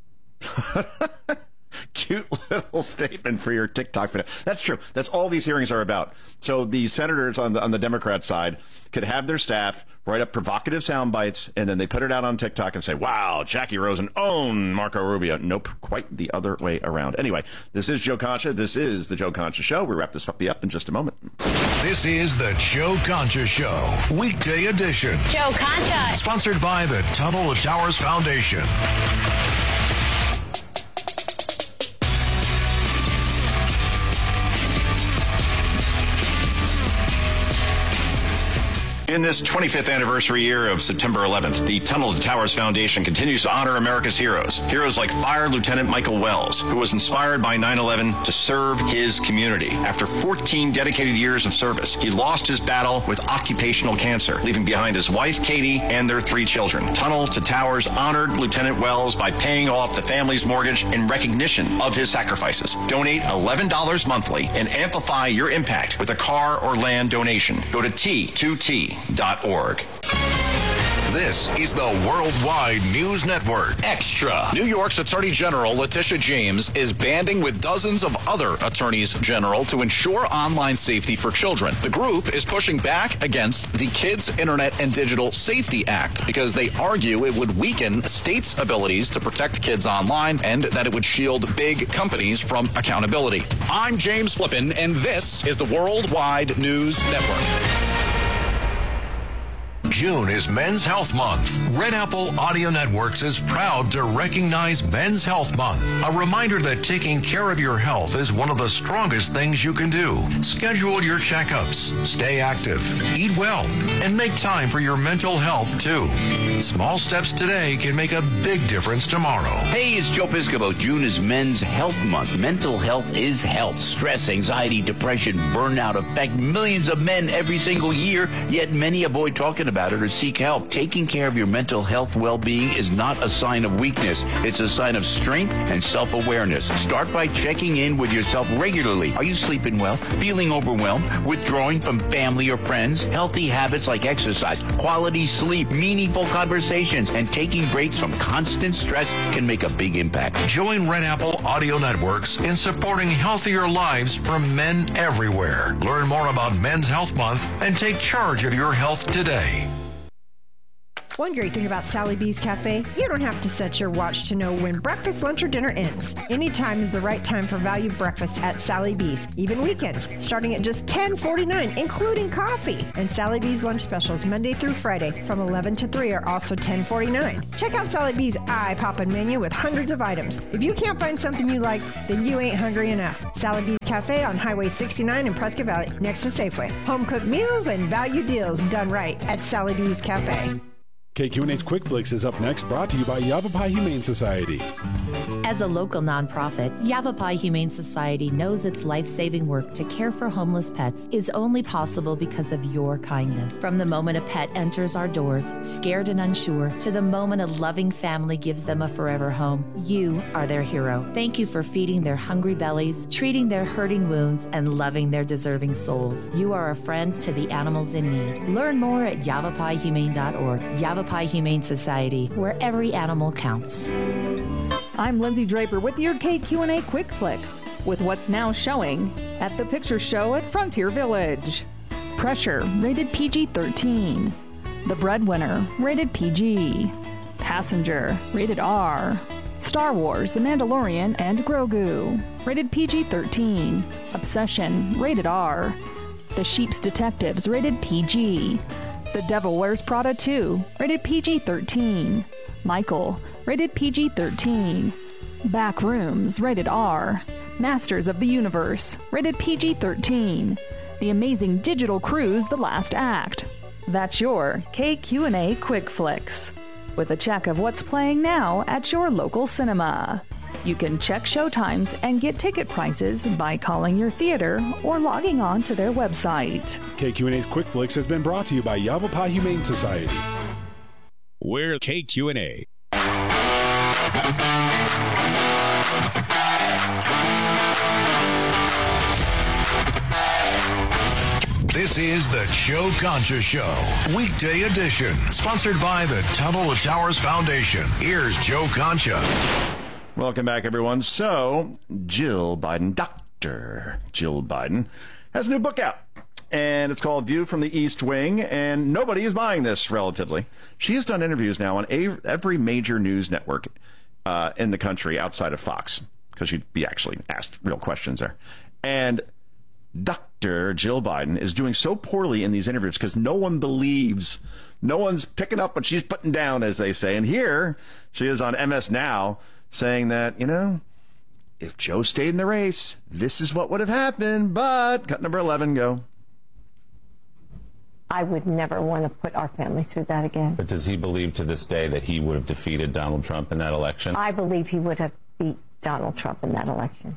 Cute little statement for your TikTok video. That's true. That's all these hearings are about. So the senators on the on the Democrat side could have their staff write up provocative sound bites, and then they put it out on TikTok and say, wow, Jackie Rosen owned Marco Rubio. Nope, quite the other way around. Anyway, this is Joe Concha. This is the Joe Concha Show. We wrap this puppy up in just a moment. This is the Joe Concha Show, weekday edition. Joe Concha. Sponsored by the Tunnel to Towers Foundation. In this twenty-fifth anniversary year of September eleventh, the Tunnel to Towers Foundation continues to honor America's heroes. Heroes like Fire Lieutenant Michael Wells, who was inspired by nine eleven to serve his community. After fourteen dedicated years of service, he lost his battle with occupational cancer, leaving behind his wife, Katie, and their three children. Tunnel to Towers honored Lieutenant Wells by paying off the family's mortgage in recognition of his sacrifices. Donate eleven dollars monthly and amplify your impact with a car or land donation. Go to T two T dot org. This is the Worldwide News Network. Extra. New York's Attorney General Letitia James is banding with dozens of other attorneys general to ensure online safety for children. The group is pushing back against the Kids Internet and Digital Safety Act because they argue it would weaken states' abilities to protect kids online and that it would shield big companies from accountability. I'm James Flippin, and this is the Worldwide News Network. June is Men's Health Month. Red Apple Audio Networks is proud to recognize Men's Health Month. A reminder that taking care of your health is one of the strongest things you can do. Schedule your checkups, stay active, eat well, and make time for your mental health too. Small steps today can make a big difference tomorrow. Hey, it's Joe Piscopo. June is Men's Health Month. Mental health is health. Stress, anxiety, depression, burnout affect millions of men every single year, yet many avoid talking about it or seek help. Taking care of your mental health well-being is not a sign of weakness. It's a sign of strength and self-awareness. Start by checking in with yourself regularly. Are you sleeping well? Feeling overwhelmed? Withdrawing from family or friends? Healthy habits like exercise, quality sleep, meaningful conversations, and taking breaks from constant stress can make a big impact. Join Red Apple Audio Networks in supporting healthier lives from men everywhere. Learn more about Men's Health Month and take charge of your health today. One great thing about Sally B's Cafe, you don't have to set your watch to know when breakfast, lunch, or dinner ends. Any time is the right time for value breakfast at Sally B's, even weekends, starting at just ten forty-nine, including coffee. And Sally B's lunch specials Monday through Friday from eleven to three are also ten forty-nine. Check out Sally B's eye-poppin' menu with hundreds of items. If you can't find something you like, then you ain't hungry enough. Sally B's Cafe on Highway sixty-nine in Prescott Valley, next to Safeway. Home-cooked meals and value deals done right at Sally B's Cafe. K Q N A's Quick Flicks is up next, brought to you by Yavapai Humane Society. As a local nonprofit, Yavapai Humane Society knows its life-saving work to care for homeless pets is only possible because of your kindness. From the moment a pet enters our doors, scared and unsure, to the moment a loving family gives them a forever home, you are their hero. Thank you for feeding their hungry bellies, treating their hurting wounds, and loving their deserving souls. You are a friend to the animals in need. Learn more at yavapai humane dot org. Yavapai Humane Society, where every animal counts. I'm Lindsay Draper with your K Q N A Quick Flicks, with what's now showing at the Picture Show at Frontier Village. Pressure, rated P G thirteen. The Breadwinner, rated P G. Passenger, rated R. Star Wars, The Mandalorian, and Grogu, rated P G thirteen. Obsession, rated R. The Sheep's Detectives, rated P G. The Devil Wears Prada two, rated P G thirteen. Michael, rated P G thirteen. Backrooms, rated R. Masters of the Universe, rated P G thirteen. The Amazing Digital Cruise, The Last Act. That's your K Q N A Quick Flicks, with a check of what's playing now at your local cinema. You can check showtimes and get ticket prices by calling your theater or logging on to their website. K Q N A's Quick Flicks has been brought to you by Yavapai Humane Society. We're K Q N A. This is the Joe Concha Show, weekday edition, sponsored by the Tunnel to Towers Foundation. Here's Joe Concha. Welcome back, everyone. So, Jill Biden, Doctor Jill Biden, has a new book out, and it's called View from the East Wing, and nobody is buying this, relatively. She has done interviews now on a, every major news network uh, in the country outside of Fox, because you'd be actually asked real questions there. And Doctor Jill Biden is doing so poorly in these interviews because no one believes, no one's picking up what she's putting down, as they say. And here she is on M S Now, saying that, you know, if Joe stayed in the race, this is what would have happened. But cut number eleven, go. I would never want to put our family through that again. But does he believe to this day that he would have defeated Donald Trump in that election? I believe he would have beat Donald Trump in that election.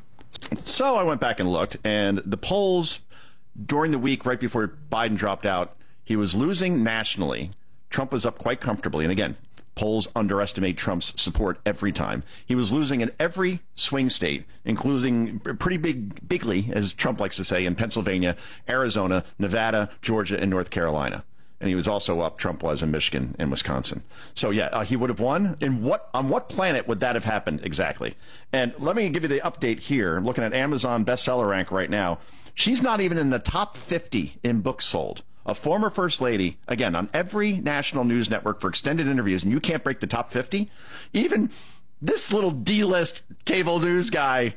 So I went back and looked, and the polls during the week right before Biden dropped out, he was losing nationally. Trump was up quite comfortably. And again, polls underestimate Trump's support every time. He was losing in every swing state, including pretty big, bigly, as Trump likes to say, in Pennsylvania, Arizona, Nevada, Georgia, and North Carolina. And he was also up, Trump was, in Michigan and Wisconsin. So, yeah, uh, he would have won. And what on what planet would that have happened exactly? And let me give you the update here. I'm looking at Amazon bestseller rank right now. She's not even in the top fifty in books sold. A former first lady, again, on every national news network for extended interviews, and you can't break the top fifty? Even this little D-list cable news guy,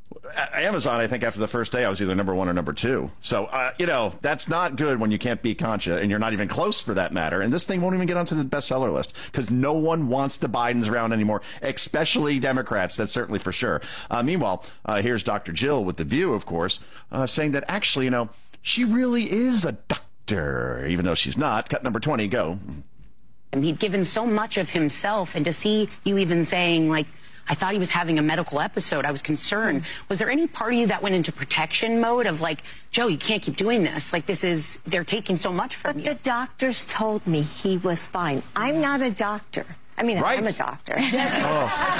Amazon, I think after the first day, I was either number one or number two. So, uh, you know, that's not good when you can't beat Concha, and you're not even close for that matter. And this thing won't even get onto the bestseller list because no one wants the Bidens around anymore, especially Democrats. That's certainly for sure. Uh, meanwhile, uh, here's Doctor Jill with The View, of course, uh, saying that actually, you know, she really is a doctor, even though she's not. Cut number twenty, go. He'd given so much of himself, and to see you even saying, like, I thought he was having a medical episode, I was concerned. Was there any part of you that went into protection mode of like, Joe, you can't keep doing this. Like, this is, they're taking so much from you. But the doctors told me he was fine. I'm not a doctor. I mean, right. I'm a doctor. Yes, you oh.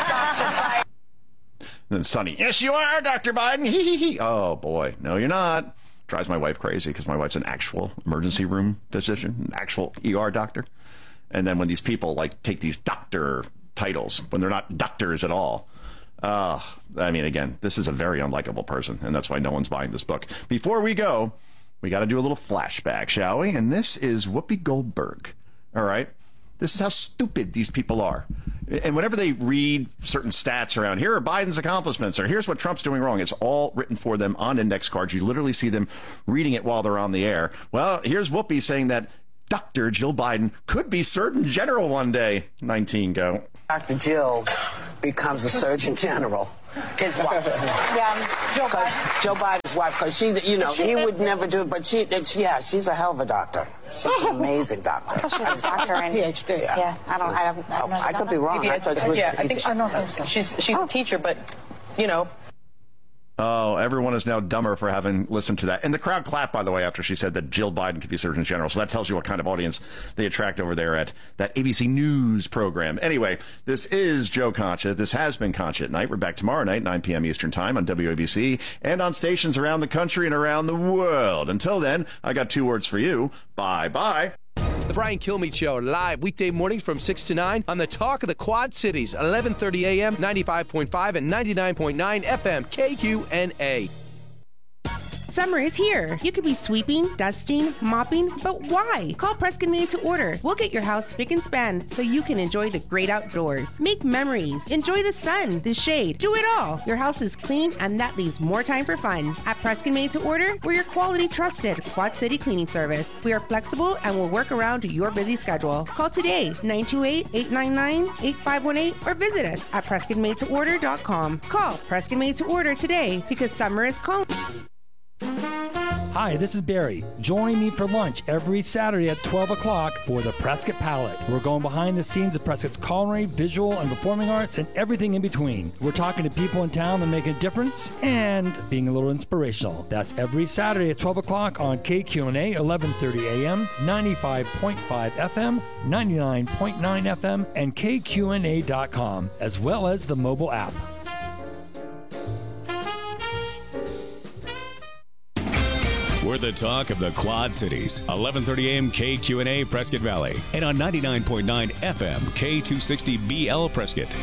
are, Doctor Biden. Then Sonny, yes, you are, Doctor Biden. Hee hee hee. Oh, boy. No, you're not. Drives my wife crazy because my wife's an actual emergency room physician, an actual E R doctor. And then when these people, like, take these doctor titles when they're not doctors at all. Uh, I mean, again, this is a very unlikable person, and that's why no one's buying this book. Before we go, we got to do a little flashback, shall we? And this is Whoopi Goldberg. All right. This is how stupid these people are. And whenever they read certain stats around, here are Biden's accomplishments, or here's what Trump's doing wrong, it's all written for them on index cards. You literally see them reading it while they're on the air. Well, here's Whoopi saying that Doctor Jill Biden could be Surgeon General one day. nineteen, go. Doctor Jill becomes a Surgeon General. His wife. Yeah, Joe Biden. Joe Biden's wife, because she, you know, she, he would never do it, but she, yeah, she's a hell of a doctor. She's an amazing doctor. She's a doctor and PhD. Yeah. yeah, I don't, I don't, I, don't oh, I could be wrong. I thought she was, yeah, I think she, I don't think so. She's, she's oh. a teacher, but, you know. Oh, everyone is now dumber for having listened to that. And the crowd clapped, by the way, after she said that Jill Biden could be Surgeon General. So that tells you what kind of audience they attract over there at that A B C News program. Anyway, this is Joe Concha. This has been Concha at Night. We're back tomorrow night, nine p.m. Eastern Time on W A B C and on stations around the country and around the world. Until then, I got two words for you. Bye-bye. The Brian Kilmeade Show, live weekday mornings from six to nine on the Talk of the Quad Cities, eleven thirty a.m., ninety-five point five and ninety-nine point nine F M, K Q N A. Summer is here. You could be sweeping, dusting, mopping, but why? Call Prescott Made to Order. We'll get your house spick and span so you can enjoy the great outdoors. Make memories. Enjoy the sun, the shade. Do it all. Your house is clean and that leaves more time for fun. At Prescott Made to Order, we're your quality trusted Quad City cleaning service. We are flexible and will work around your busy schedule. Call today, nine two eight, eight nine nine, eight five one eight or visit us at prescott made to order dot com. Call Prescott Made to Order today because summer is calling. Hi, this is Barry. Join me for lunch every Saturday at twelve o'clock for the Prescott Palette. We're going behind the scenes of Prescott's culinary, visual, and performing arts and everything in between. We're talking to people in town that make a difference and being a little inspirational. That's every Saturday at twelve o'clock on K Q N A, eleven thirty a.m., ninety-five point five F M, ninety-nine point nine F M, and K Q N A dot com, as well as the mobile app. We're the talk of the Quad Cities. eleven thirty a.m. K Q N A Prescott Valley. And on ninety-nine point nine F M, K two sixty B L Prescott.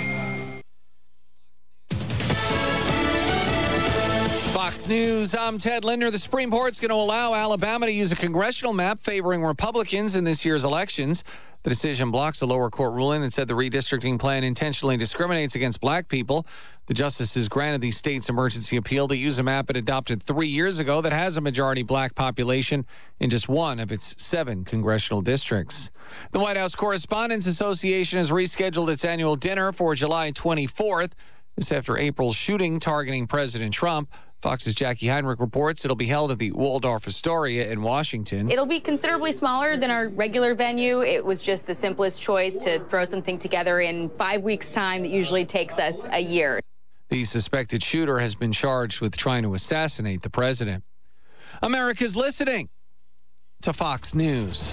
Fox News, I'm Ted Linder. The Supreme Court's going to allow Alabama to use a congressional map favoring Republicans in this year's elections. The decision blocks a lower court ruling that said the redistricting plan intentionally discriminates against black people. The justices granted the state's emergency appeal to use a map it adopted three years ago that has a majority black population in just one of its seven congressional districts. The White House Correspondents Association has rescheduled its annual dinner for July twenty-fourth. This after April's shooting targeting President Trump. Fox's Jackie Heinrich reports it'll be held at the Waldorf Astoria in Washington. It'll be considerably smaller than our regular venue. It was just the simplest choice to throw something together in five weeks' time that usually takes us a year. The suspected shooter has been charged with trying to assassinate the president. America's listening to Fox News.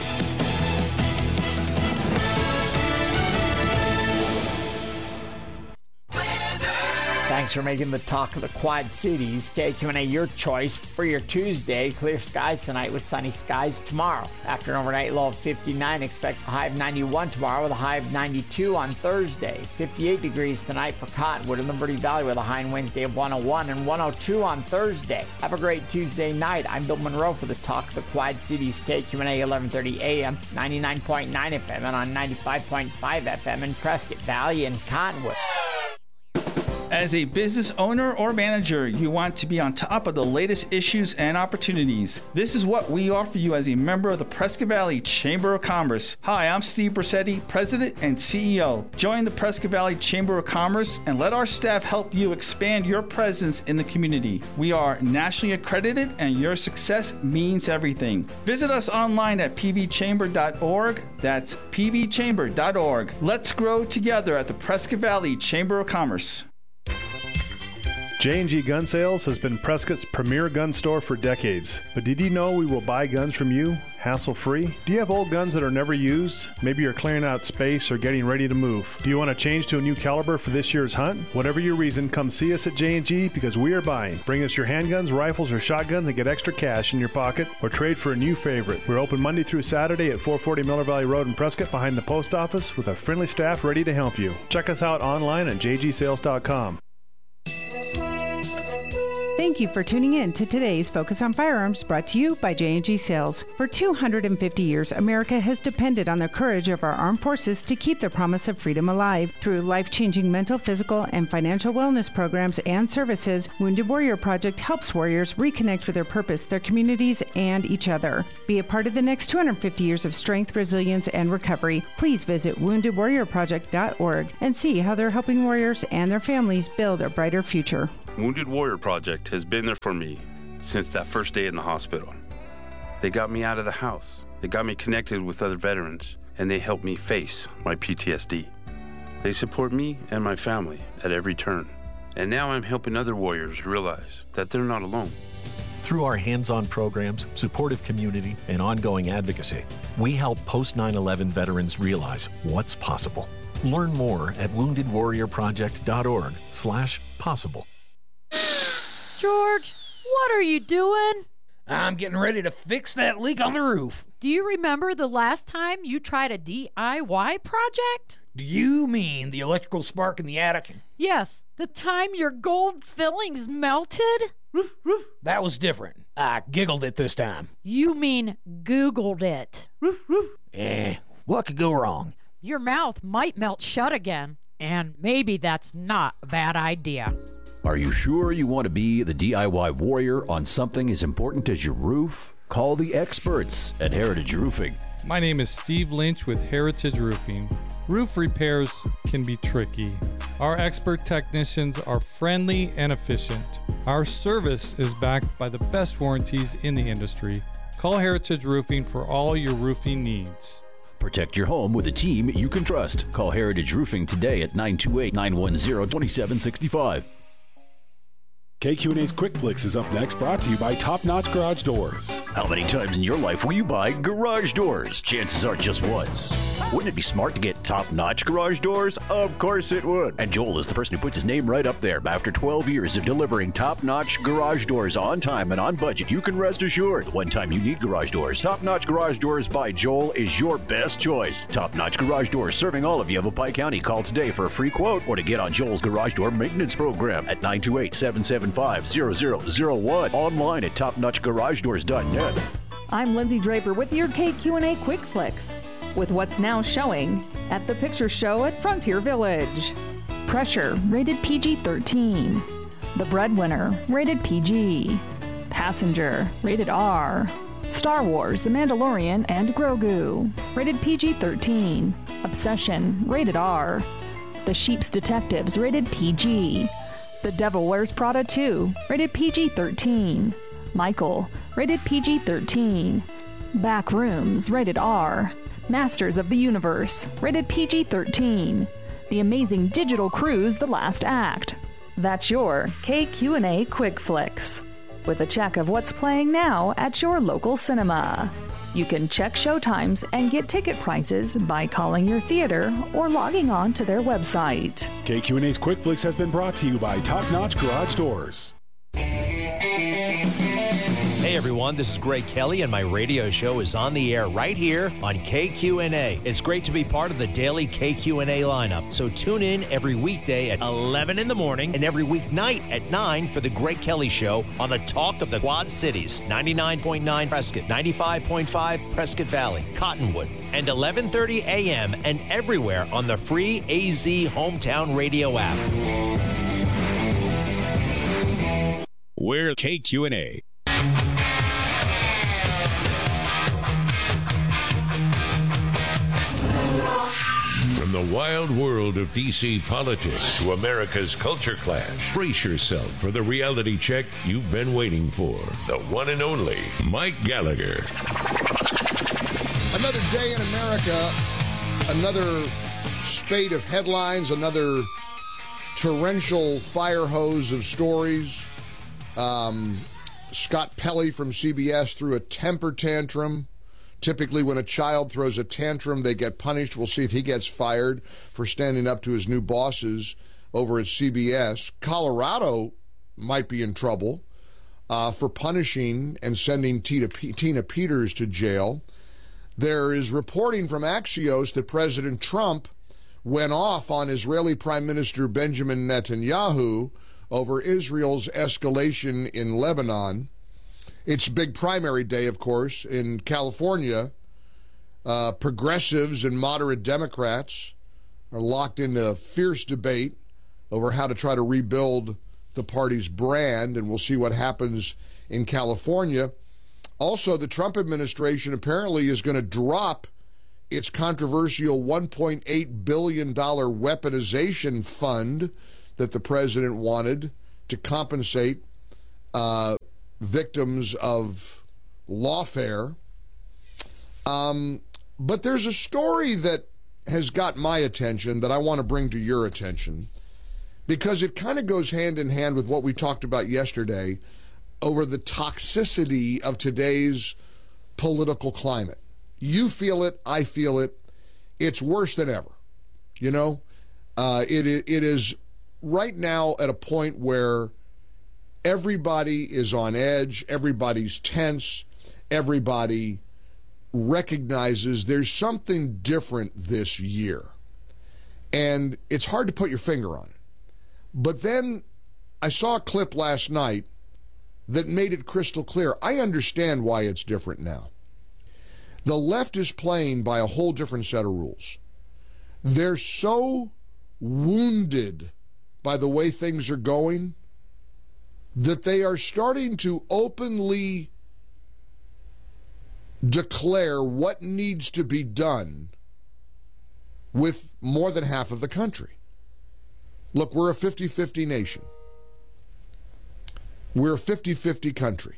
Thanks for making the talk of the Quad Cities. K Q N A, your choice for your Tuesday. Clear skies tonight with sunny skies tomorrow. After an overnight low of fifty-nine, expect a high of ninety-one tomorrow with a high of ninety-two on Thursday. fifty-eight degrees tonight for Cottonwood and Liberty Valley with a high in Wednesday of one oh one and one oh two on Thursday. Have a great Tuesday night. I'm Bill Monroe for the talk of the Quad Cities. K Q N A, eleven thirty a m, ninety-nine point nine F M and on ninety-five point five F M in Prescott Valley and Cottonwood. As a business owner or manager, you want to be on top of the latest issues and opportunities. This is what we offer you as a member of the Prescott Valley Chamber of Commerce. Hi, I'm Steve Brissetti, President and C E O. Join the Prescott Valley Chamber of Commerce and let our staff help you expand your presence in the community. We are nationally accredited and your success means everything. Visit us online at p v chamber dot org. That's p v chamber dot org. Let's grow together at the Prescott Valley Chamber of Commerce. J and G Gun Sales has been Prescott's premier gun store for decades. But did you know we will buy guns from you, hassle-free? Do you have old guns that are never used? Maybe you're clearing out space or getting ready to move. Do you want to change to a new caliber for this year's hunt? Whatever your reason, come see us at J and G because we are buying. Bring us your handguns, rifles, or shotguns and get extra cash in your pocket or trade for a new favorite. We're open Monday through Saturday at four forty Miller Valley Road in Prescott behind the post office with a friendly staff ready to help you. Check us out online at j g sales dot com. Thank you for tuning in to today's Focus on Firearms, brought to you by J and G Sales. For two hundred fifty years, America has depended on the courage of our armed forces to keep the promise of freedom alive. Through life-changing mental, physical, and financial wellness programs and services, Wounded Warrior Project helps warriors reconnect with their purpose, their communities, and each other. Be a part of the next two hundred fifty years of strength, resilience, and recovery. Please visit wounded warrior project dot org and see how they're helping warriors and their families build a brighter future. Wounded Warrior Project has been there for me since that first day in the hospital. They got me out of the house, they got me connected with other veterans, and they helped me face my P T S D. They support me and my family at every turn. And now I'm helping other warriors realize that they're not alone. Through our hands-on programs, supportive community, and ongoing advocacy, we help post nine eleven veterans realize what's possible. Learn more at wounded warrior project dot org slash possible. George, what are you doing? I'm getting ready to fix that leak on the roof. Do you remember the last time you tried a D I Y project? Do you mean the electrical spark in the attic? Yes, the time your gold fillings melted? Roof, roof. That was different. I giggled it this time. You mean Googled it. Roof, roof. Eh, what could go wrong? Your mouth might melt shut again, and maybe that's not a bad idea. Are you sure you want to be the D I Y warrior on something as important as your roof? Call the experts at Heritage Roofing. My name is Steve Lynch with Heritage Roofing. Roof repairs can be tricky. Our expert technicians are friendly and efficient. Our service is backed by the best warranties in the industry. Call Heritage Roofing for all your roofing needs. Protect your home with a team you can trust. Call Heritage Roofing today at nine two eight, nine one zero, two seven six five. K Q and A's Quick Flicks is up next, brought to you by Top Notch Garage Doors. How many times in your life will you buy garage doors? Chances are just once. Wouldn't it be smart to get top-notch garage doors? Of course it would. And Joel is the person who puts his name right up there. After twelve years of delivering top-notch garage doors on time and on budget, you can rest assured the one time you need garage doors, Top-Notch Garage Doors by Joel is your best choice. Top-Notch Garage Doors serving all of Yavapai County. Call today for a free quote or to get on Joel's garage door maintenance program at nine two eight, seven seven five, zero zero zero one. Online at top notch garage doors dot net. I'm Lindsay Draper with your K Q and A Quick Flicks, with what's now showing at the Picture Show at Frontier Village. Pressure, rated P G thirteen. The Breadwinner, rated P G. Passenger, rated R. Star Wars, The Mandalorian and Grogu, rated P G thirteen. Obsession, rated R. The Sheep's Detectives, rated P G. The Devil Wears Prada two, rated P G thirteen. Michael, rated P G thirteen. Backrooms, rated R. Masters of the Universe, rated P G thirteen. The Amazing Digital Cruise, The Last Act. That's your K Q and A Quick Flicks, with a check of what's playing now at your local cinema. You can check showtimes and get ticket prices by calling your theater or logging on to their website. K Q and A's Quick Flicks has been brought to you by Top Notch Garage Doors. Hey everyone, this is Greg Kelly, and my radio show is on the air right here on K Q and A. It's great to be part of the daily K Q and A lineup, so tune in every weekday at eleven in the morning and every weeknight at nine for the Greg Kelly Show on the Talk of the Quad Cities, ninety-nine point nine Prescott, ninety-five point five Prescott Valley, Cottonwood, and eleven thirty a.m. and everywhere on the free A Z Hometown Radio app. We're K Q and A. From the wild world of D C politics to America's culture clash, brace yourself for the reality check you've been waiting for. The one and only Mike Gallagher. Another day in America, another spate of headlines, another torrential fire hose of stories. Um, Scott Pelley from C B S threw a temper tantrum. Typically, when a child throws a tantrum, they get punished. We'll see if he gets fired for standing up to his new bosses over at C B S. Colorado might be in trouble uh, for punishing and sending Tina, P- Tina Peters to jail. There is reporting from Axios that President Trump went off on Israeli Prime Minister Benjamin Netanyahu over Israel's escalation in Lebanon. It's big primary day, of course, in California. Uh, progressives and moderate Democrats are locked into fierce debate over how to try to rebuild the party's brand, and we'll see what happens in California. Also, the Trump administration apparently is going to drop its controversial one point eight billion dollars weaponization fund that the president wanted to compensate uh, victims of lawfare. Um, but there's a story that has got my attention that I want to bring to your attention, because it kind of goes hand in hand with what we talked about yesterday over the toxicity of today's political climate. You feel it, I feel it. It's worse than ever. You know, uh, it it is right now at a point where everybody is on edge, everybody's tense, everybody recognizes there's something different this year. And it's hard to put your finger on it. But then I saw a clip last night that made it crystal clear. I understand why it's different now. The left is playing by a whole different set of rules. They're so wounded by the way things are going that they are starting to openly declare what needs to be done with more than half of the country. Look, we're a fifty-fifty nation. We're a fifty-fifty country.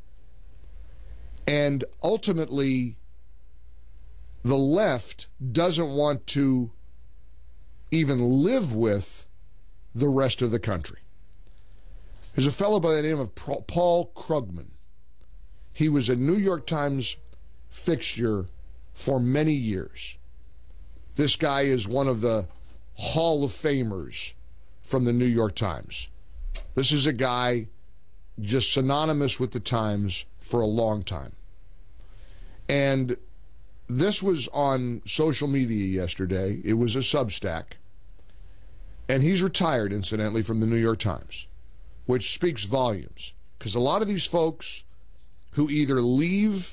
And ultimately, the left doesn't want to even live with the rest of the country. There's a fellow by the name of Paul Krugman. He was a New York Times fixture for many years. This guy is one of the Hall of Famers from the New York Times. This is a guy just synonymous with the Times for a long time. And this was on social media yesterday. It was a Substack. And he's retired, incidentally, from the New York Times, which speaks volumes. Because a lot of these folks who either leave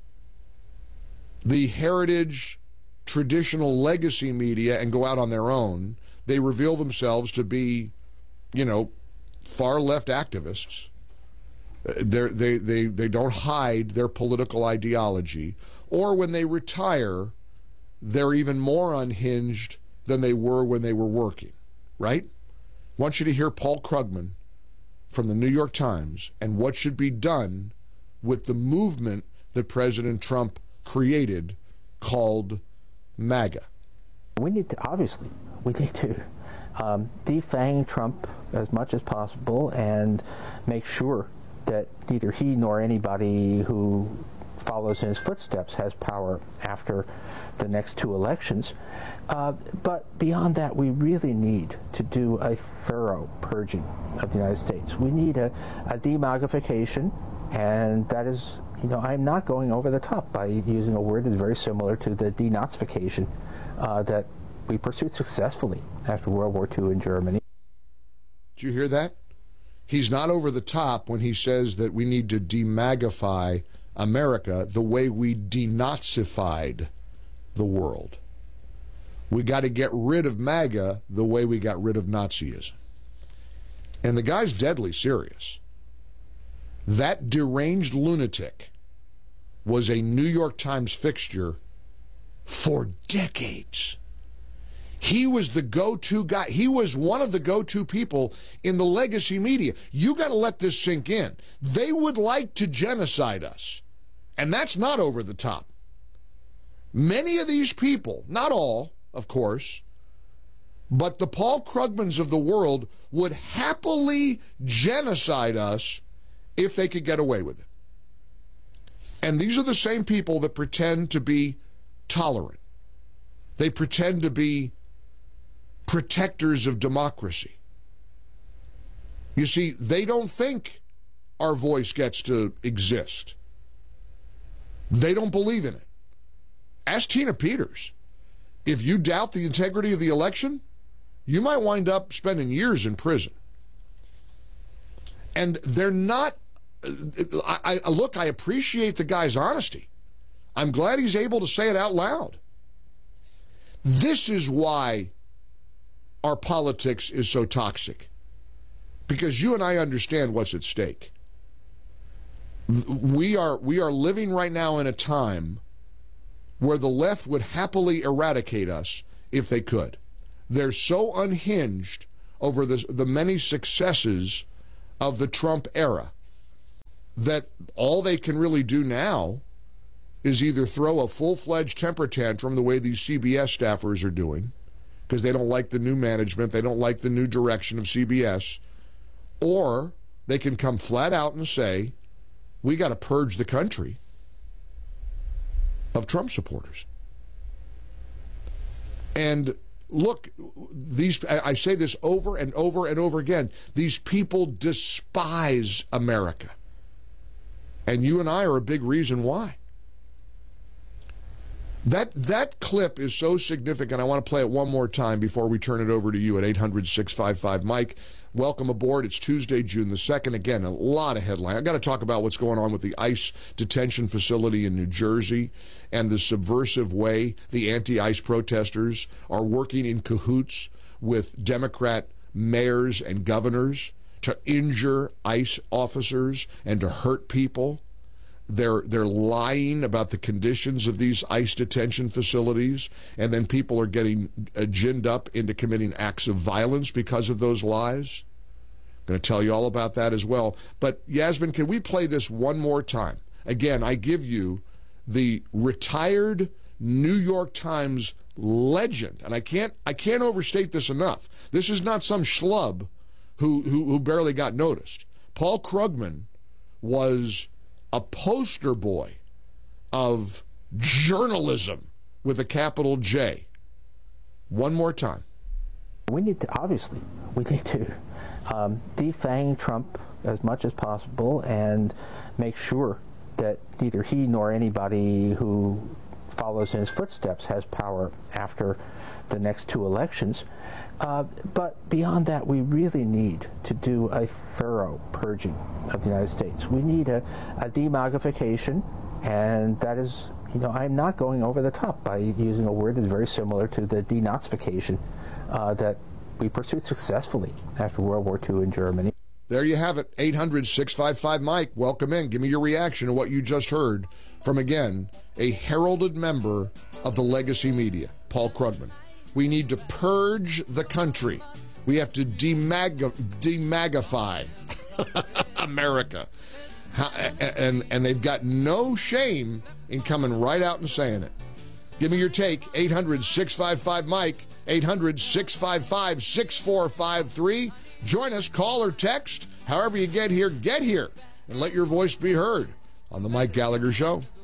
the heritage, traditional legacy media and go out on their own, they reveal themselves to be, you know, far left activists. They're, they they they don't hide their political ideology. Or when they retire, they're even more unhinged than they were when they were working, right? I want you to hear Paul Krugman from the New York Times and what should be done with the movement that President Trump created called MAGA. We need to, obviously, we need to um, defang Trump as much as possible and make sure that neither he nor anybody who follows in his footsteps has power after the next two elections. Uh, but beyond that, we really need to do a thorough purging of the United States. We need a, a demagification, and that is, you know, I'm not going over the top by using a word that's very similar to the denazification uh, that we pursued successfully after World War Two in Germany. Did you hear that? He's not over the top when he says that we need to demagify America the way we denazified the world. We got to get rid of MAGA the way we got rid of Nazism. And the guy's deadly serious. That deranged lunatic was a New York Times fixture for decades. He was the go-to guy. He was one of the go-to people in the legacy media. You got to let this sink in. They would like to genocide us. And that's not over the top. Many of these people, not all, of course, but the Paul Krugmans of the world would happily genocide us if they could get away with it. And these are the same people that pretend to be tolerant. They pretend to be protectors of democracy. You see, they don't think our voice gets to exist. They don't believe in it. Ask Tina Peters. If you doubt the integrity of the election, you might wind up spending years in prison. And they're not, I, I look, I appreciate the guy's honesty. I'm glad he's able to say it out loud. This is why our politics is so toxic. Because you and I understand what's at stake. We are, we are living right now in a time where the left would happily eradicate us if they could. They're so unhinged over the, the many successes of the Trump era that all they can really do now is either throw a full-fledged temper tantrum the way these C B S staffers are doing, because they don't like the new management, they don't like the new direction of C B S, or they can come flat out and say, we got to purge the country of Trump supporters. And look, these, I say this over and over and over again, these people despise America. And you and I are a big reason why. That that clip is so significant. I want to play it one more time before we turn it over to you at eight hundred, six five five, Mike. Welcome aboard. It's Tuesday, June the second. Again, a lot of headlines. I've got to talk about what's going on with the ICE detention facility in New Jersey and the subversive way the anti-ICE protesters are working in cahoots with Democrat mayors and governors to injure ICE officers and to hurt people. They're they're lying about the conditions of these ICE detention facilities, and then people are getting uh, ginned up into committing acts of violence because of those lies. I'm going to tell you all about that as well. But Yasmin, can we play this one more time? Again, I give you the retired New York Times legend, and I can't I can't overstate this enough. This is not some schlub who who, who barely got noticed. Paul Krugman was a poster boy of journalism with a capital J. One more time. We need to, obviously, we need to um, defang Trump as much as possible and make sure that neither he nor anybody who follows in his footsteps has power after the next two elections. Uh, but beyond that, we really need to do a thorough purging of the United States. We need a, a demoggification, and that is, you know, I'm not going over the top by using a word that's very similar to the denazification uh, that we pursued successfully after World War Two in Germany. There you have it, eight hundred, six five five, Mike. Welcome in. Give me your reaction to what you just heard from, again, a heralded member of the legacy media, Paul Krugman. We need to purge the country. We have to demag- demagify America. And, and they've got no shame in coming right out and saying it. Give me your take, eight hundred, six five five, Mike, eight hundred, six five five, six four five three. Join us, call or text. However you get here, get here, and let your voice be heard on The Mike Gallagher Show.